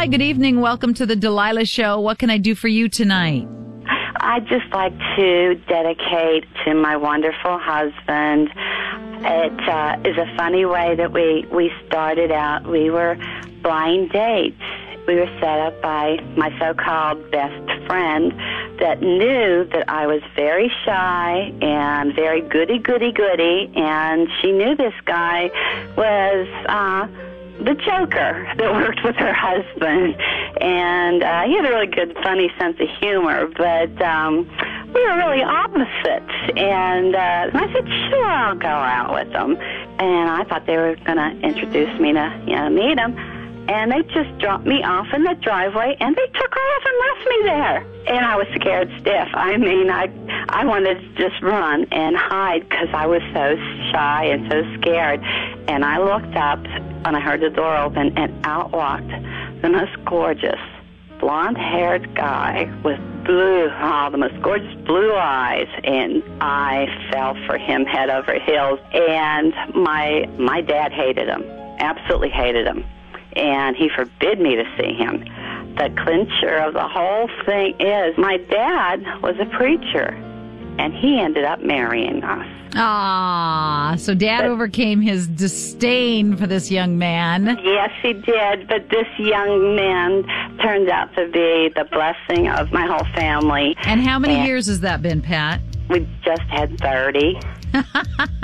Hi, good evening. Welcome to the Delilah Show. What can I do for you tonight? I'd just like to dedicate to my wonderful husband. It is a funny way that we started out. We were blind dates. We were set up by my so-called best friend that knew that I was very shy and very goody, and she knew this guy was the joker that worked with her husband, and he had a really good, funny sense of humor, but we were really opposites, and I said, sure, I'll go out with them, and I thought they were going to introduce me to, meet him, and they just dropped me off in the driveway, and they took off and left me there, and I was scared stiff. I mean, I wanted to just run and hide because I was so shy and so scared, and I looked up, and I heard the door open, and out walked the most gorgeous, blonde-haired guy with the most gorgeous blue eyes, and I fell for him head over heels. And my dad hated him, absolutely hated him, and he forbid me to see him. The clincher of the whole thing is my dad was a preacher, and he ended up marrying us. Ah, so Dad overcame his disdain for this young man. Yes, he did, but this young man turned out to be the blessing of my whole family. And how many years has that been, Pat? We just had 30.